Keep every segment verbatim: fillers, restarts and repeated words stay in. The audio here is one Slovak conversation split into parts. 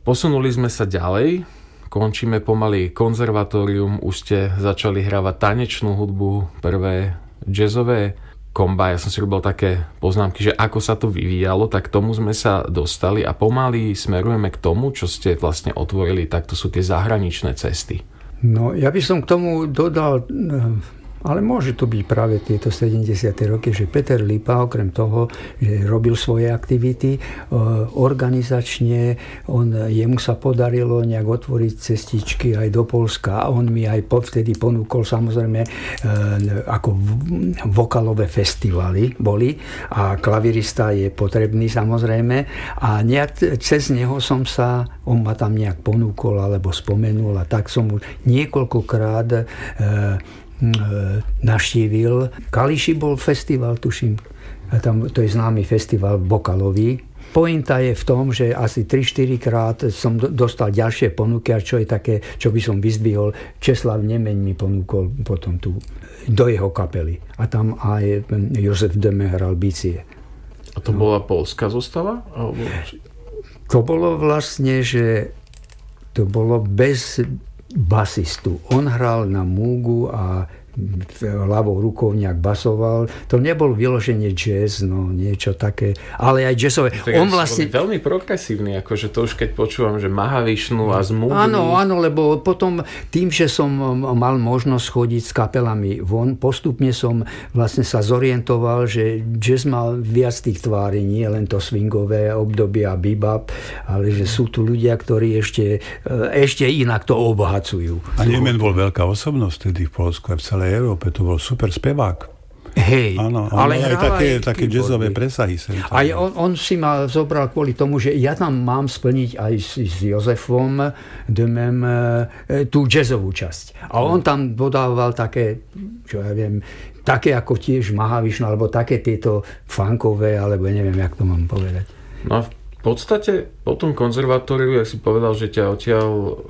posunuli sme sa ďalej, končíme pomaly konzervatórium, už ste začali hravať tanečnú hudbu, prvé jazzové komba. Ja som si robil také poznámky, že ako sa to vyvíjalo, tak tomu sme sa dostali a pomaly smerujeme k tomu, čo ste vlastne otvorili, tak to sú tie zahraničné cesty. No, ja by som k tomu dodal, ale môže to byť práve tieto sedemdesiate roky, že Peter Lipa, okrem toho, že robil svoje aktivity organizačne, on, jemu sa podarilo nejak otvoriť cestičky aj do Poľska a on mi aj vtedy ponúkol samozrejme ako vokalové festivaly boli a klavirista je potrebný samozrejme a nejak cez neho som sa, on ma tam nejak ponúkol alebo spomenul a tak som mu niekoľkokrát navštívil. Kališi bol festival, tuším, tam, to je známy festival vokalový. Pointa je v tom, že asi tri štyri krát som dostal ďalšie ponuky a čo je také, čo by som vyzdvihol, Česlav Nemeň mi ponúkol potom tu do jeho kapely. A tam aj Jozef Deme hral bicie. A to bola poľská zostava? Alebo... To bolo vlastne, že to bolo bez basistu. On hral na múgu a ľavou rukou nejak basoval. To nebol vyloženie jazz, no niečo také, ale aj jazzové. Tak on vlastne veľmi progresívny, akože to už keď počúvam, že Mahavišnu a z múgy. Áno, áno, lebo potom tým, že som mal možnosť chodiť s kapelami von, postupne som vlastne sa zorientoval, že jazz mal viac tých tvári, nie len to swingové obdobie a bebop, ale že sú tu ľudia, ktorí ešte, ešte inak to obohacujú. A Nemen bol veľká osobnosť tedy v Poľsku a v celej Európe, to bol super spevák. Hej, áno, ale aj také, aj také jazzové presahy. Aj on, on si ma zobral kvôli tomu, že ja tam mám splniť aj s, s Jozefom Demem tú jazzovú časť. A on tam dodával také, čo ja viem, také ako tiež Mahavišnu, alebo také tieto funkové, alebo neviem, jak to mám povedať. No a v podstate po tom konzervatóriu, jak si povedal, že ťa odtiaľ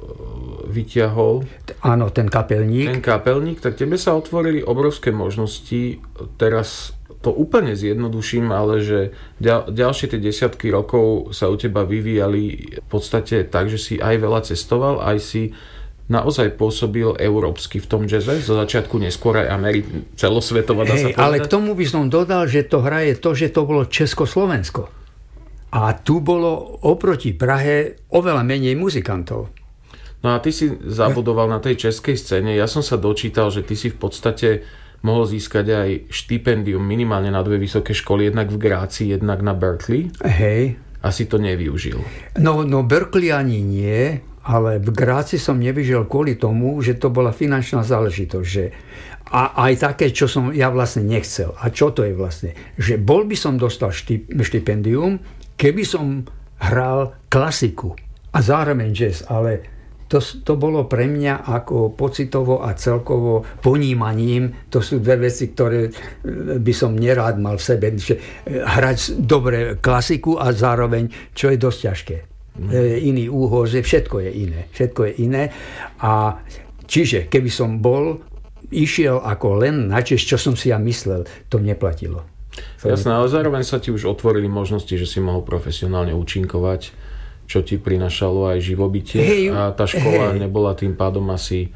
vyťahol. Áno, ten kapelník. Ten kapelník, tak tebe sa otvorili obrovské možnosti. Teraz to úplne zjednoduším, ale že ďal, ďalšie tie desiatky rokov sa u teba vyvíjali v podstate tak, že si aj veľa cestoval, aj si naozaj pôsobil európsky v tom jazze, zo začiatku neskôr aj Ameri- celosvetová, dá sa povedať. Ale k tomu by som dodal, že to hraje to, že to bolo Československo. A tu bolo oproti Prahe oveľa menej muzikantov. No a ty si zabudoval na tej českej scéne. Ja som sa dočítal, že ty si v podstate mohol získať aj štipendium minimálne na dve vysoké školy, jednak v Gráci, jednak na Berkeley. Hej. A si to nevyužil. No, no Berkeley ani nie, ale v Gráci som nevyžil kvôli tomu, že to bola finančná záležitosť. Že a aj také, čo som ja vlastne nechcel. A čo to je vlastne? Že bol by som dostal štip, štipendium, keby som hral klasiku a zároveň jazz, ale To, to bolo pre mňa ako pocitovo a celkovo ponímaním. To sú dve veci, ktoré by som nerád mal v sebe. Hrať dobre klasiku a zároveň, čo je dosť ťažké. Mm. Iný úhor, že všetko je iné. Všetko je iné. A čiže, keby som bol, išiel ako len na čes, čo som si ja myslel, to neplatilo. Jasné, ale zároveň sa ti už otvorili možnosti, že si mohol profesionálne účinkovať, čo ti prinašalo aj živobytie. Hey, a tá škola hey. nebola tým pádom asi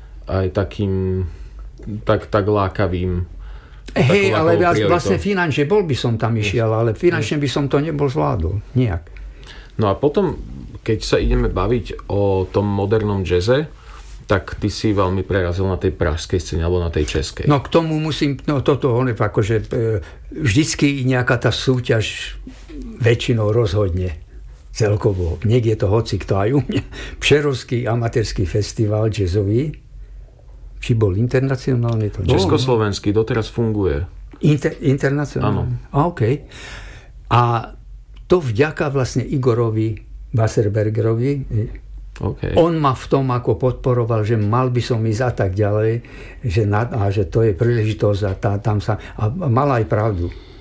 aj takým tak, tak lákavým. Hej, ale ja vlastne finančne bol by som tam išiel, ale finančne by som to nebol zvládol. Nijak. No a potom, keď sa ideme baviť o tom modernom jazze, tak ty si veľmi prerazil na tej pražskej scéne alebo na tej českej. No k tomu musím, no toto akože vždycky nejaká tá súťaž väčšinou rozhodne. Celkovo. Niekde je to hoci kto aj u mňa. Přerovský amatérský festival jazzový. Či bol internacionálny? To Československý doteraz funguje. Inter, internacionálny? Áno. A, okay. A to vďaka vlastne Igorovi Wasserbergerovi. Okay. On ma v tom ako podporoval, že mal by som ísť a tak ďalej, že, na, a že to je príležitosť a tá, tam sa... A mal aj pravdu.